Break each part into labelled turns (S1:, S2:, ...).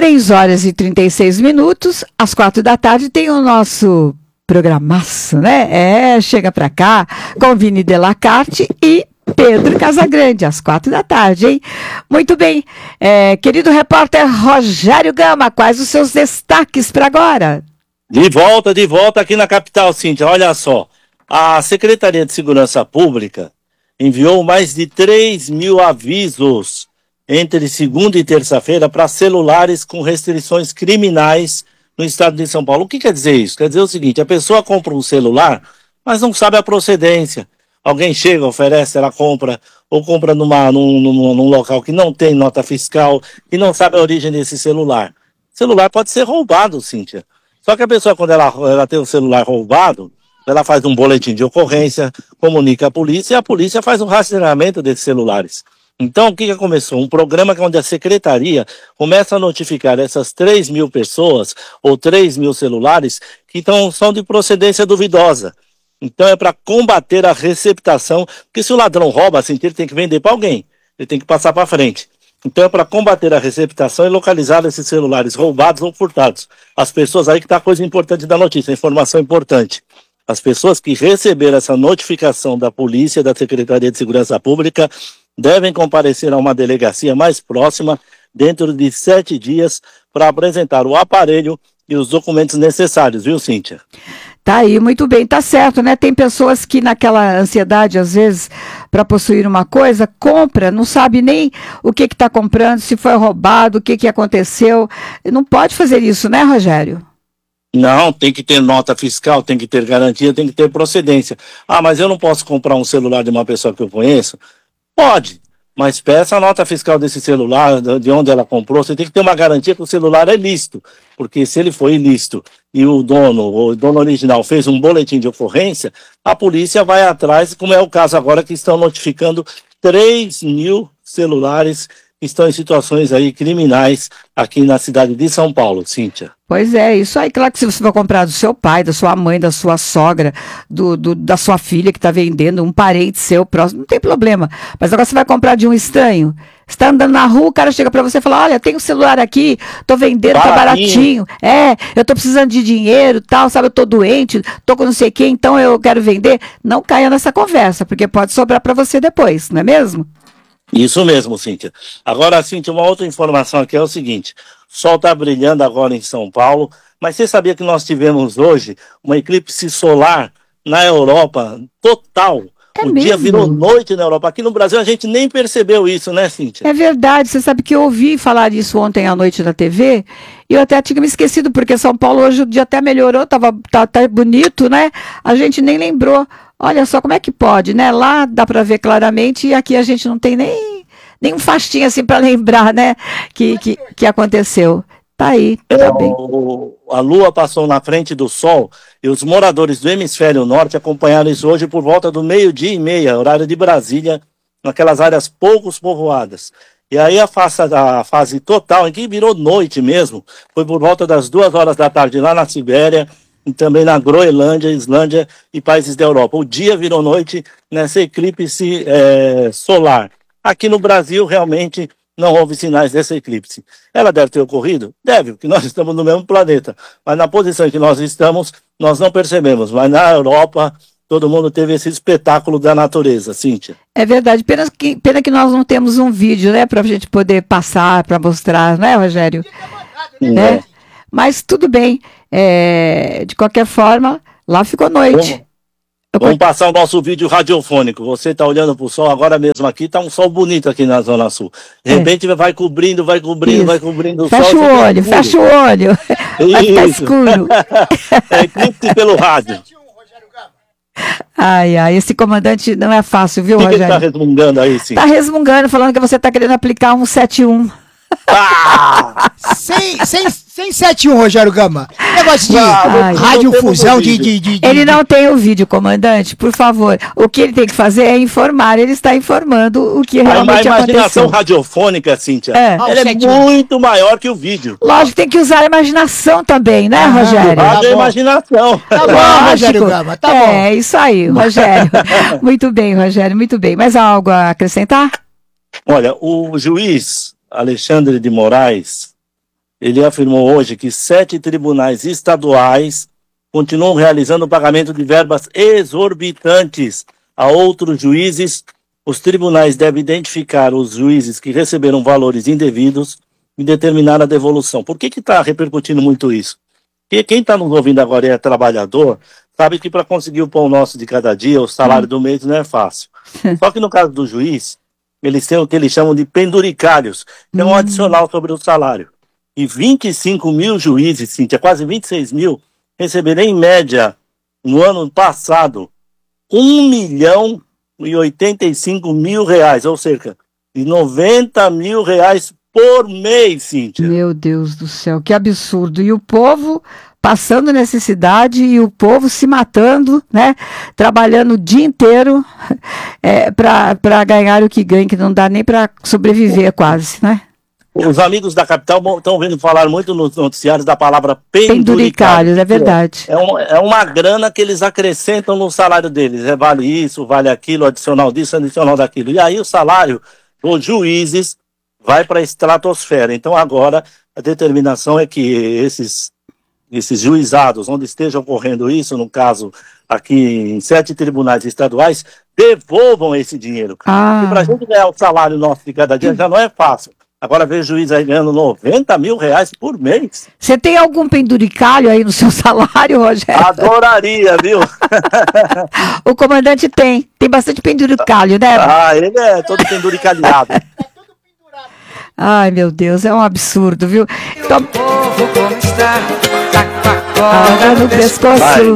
S1: 3h36, às 4 da tarde, tem o nosso programaço, né? Chega pra cá com Vini Delacarte e Pedro Casagrande, às 4 da tarde, hein? Muito bem. Querido repórter Rogério Gama, quais os seus destaques para agora?
S2: De volta aqui na capital, Cíntia. Olha só, a Secretaria de Segurança Pública enviou mais de 3.000 avisos entre segunda e terça-feira para celulares com restrições criminais no estado de São Paulo. O que quer dizer isso? Quer dizer o seguinte, a pessoa compra um celular, mas não sabe a procedência. Alguém chega, oferece, ela compra, ou compra num local que não tem nota fiscal e não sabe a origem desse celular. O celular pode ser roubado, Cíntia. Só que a pessoa, quando ela tem o celular roubado, ela faz um boletim de ocorrência, comunica à polícia e a polícia faz um rastreamento desses celulares. Então, o que começou? Um programa onde a secretaria começa a notificar essas 3.000 pessoas ou 3.000 celulares que são de procedência duvidosa. Então, é para combater a receptação, porque se o ladrão rouba, assim, ele tem que vender para alguém, ele tem que passar para frente. Então, é para combater a receptação e localizar esses celulares roubados ou furtados. As pessoas, aí que está a coisa importante da notícia, a informação importante. As pessoas que receberam essa notificação da polícia, da Secretaria de Segurança Pública, devem comparecer a uma delegacia mais próxima dentro de 7 dias para apresentar o aparelho e os documentos necessários, viu, Cíntia?
S1: Tá aí, muito bem, tá certo, né? Tem pessoas que naquela ansiedade, às vezes, para possuir uma coisa, compra, não sabe nem o que está comprando, se foi roubado, o que aconteceu. Não pode fazer isso, né, Rogério?
S2: Não, tem que ter nota fiscal, tem que ter garantia, tem que ter procedência. Ah, mas eu não posso comprar um celular de uma pessoa que eu conheço? Pode, mas peça a nota fiscal desse celular, de onde ela comprou. Você tem que ter uma garantia que o celular é lícito, porque se ele for ilícito e o dono original fez um boletim de ocorrência, a polícia vai atrás, como é o caso agora que estão notificando 3.000 celulares que estão em situações aí criminais aqui na cidade de São Paulo, Cíntia.
S1: Pois é, isso aí, claro que se você for comprar do seu pai, da sua mãe, da sua sogra, da sua filha que está vendendo, um parente seu próximo, não tem problema. Mas agora você vai comprar de um estranho, você está andando na rua, o cara chega para você e fala, olha, tem um celular aqui, tô vendendo, tá baratinho, eu tô precisando de dinheiro, tal, sabe, eu tô doente, tô com não sei quem, então eu quero vender. Não caia nessa conversa, porque pode sobrar para você depois, não é mesmo?
S2: Isso mesmo, Cíntia. Agora, Cíntia, uma outra informação aqui é o seguinte, o sol está brilhando agora em São Paulo, mas você sabia que nós tivemos hoje uma eclipse solar na Europa total? O dia virou noite na Europa. Aqui no Brasil a gente nem percebeu isso, né, Cíntia?
S1: É verdade, você sabe que eu ouvi falar disso ontem à noite na TV, e eu até tinha me esquecido, porque São Paulo hoje o dia até melhorou, tá bonito, né? A gente nem lembrou. Olha só como é que pode, né? Lá dá para ver claramente e aqui a gente não tem nem um fastinho assim para lembrar, né? Que aconteceu. Tá aí, tá bem.
S2: A Lua passou na frente do Sol e os moradores do hemisfério norte acompanharam isso hoje por volta do 12h30, horário de Brasília, naquelas áreas poucos povoadas. E aí a fase total, em que virou noite mesmo, foi por volta das 2 horas da tarde lá na Sibéria, e também na Groenlândia, Islândia e países da Europa. O dia virou noite nessa eclipse solar. Aqui no Brasil, realmente, não houve sinais dessa eclipse. Ela deve ter ocorrido? Deve, porque nós estamos no mesmo planeta. Mas na posição em que nós estamos, nós não percebemos. Mas na Europa, todo mundo teve esse espetáculo da natureza, Cíntia.
S1: É verdade. Pena que nós não temos um vídeo, né, para a gente poder passar, para mostrar, né, Rogério? Né? Mas tudo bem. De qualquer forma, lá ficou noite.
S2: Vamos passar o nosso vídeo radiofônico. Você está olhando para o sol, agora mesmo aqui está um sol bonito aqui na Zona Sul. De repente vai cobrindo o sol.
S1: Fecha o olho. Vai ficar escuro.
S2: É eclipse pelo rádio.
S1: Ai, esse comandante não é fácil, viu, Rogério?
S2: Ele está resmungando aí, sim.
S1: Está resmungando, falando que você está querendo aplicar um 71.
S3: Sem 71, Rogério Gama. Negócio de radiofusão
S1: Ele não tem o vídeo, comandante, por favor. O que ele tem que fazer é informar. Ele está informando o que realmente aconteceu. A
S2: imaginação radiofônica, Cíntia, ela é muito maior que o vídeo.
S1: Lógico, tem que usar a imaginação também, né, Rogério?
S2: A imaginação.
S3: Tá bom, Rogério Gama, tá bom.
S1: É isso aí, Rogério. Muito bem, Rogério, muito bem. Mais algo a acrescentar?
S2: Olha, o juiz Alexandre de Moraes, ele afirmou hoje que 7 tribunais estaduais continuam realizando o pagamento de verbas exorbitantes a outros juízes. Os tribunais devem identificar os juízes que receberam valores indevidos e determinar a devolução. Por que está repercutindo muito isso? Porque quem está nos ouvindo agora e é trabalhador, sabe que para conseguir o pão nosso de cada dia, o salário do mês não é fácil. Só que no caso do juiz, eles têm o que eles chamam de penduricários, que é um adicional sobre o salário. E 25 mil juízes, Cíntia, quase 26 mil, receberam em média, no ano passado, R$1.085.000, ou cerca de R$90.000 por mês, Cíntia.
S1: Meu Deus do céu, que absurdo. E o povo passando necessidade e o povo se matando, né? Trabalhando o dia inteiro para ganhar o que ganha, que não dá nem para sobreviver quase, né?
S2: Os amigos da capital estão ouvindo falar muito nos noticiários da palavra
S1: penduricários, é verdade.
S2: É uma grana que eles acrescentam no salário deles. Vale isso, vale aquilo, adicional disso, adicional daquilo. E aí o salário dos juízes vai para a estratosfera. Então agora a determinação é que esses juizados, onde esteja ocorrendo isso, no caso aqui em 7 tribunais estaduais, devolvam esse dinheiro. Porque para a gente ganhar o salário nosso de cada dia já não é fácil. Agora vejo o juiz aí ganhando R$90.000 por mês.
S1: Você tem algum penduricalho aí no seu salário, Rogério?
S2: Adoraria, viu?
S1: O comandante tem bastante penduricalho, né?
S2: Ele é todo penduricalhado.
S1: Ai, meu Deus, é um absurdo, viu? Então... O povo como está, corda no pescoço.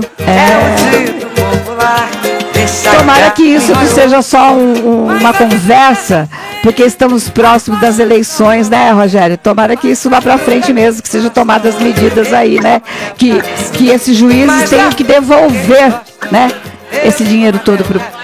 S1: Tomara que isso não seja só uma conversa, porque estamos próximos das eleições, né, Rogério? Tomara que isso vá para frente mesmo, que sejam tomadas medidas aí, né? Que esses juízes tenham que devolver, né, esse dinheiro todo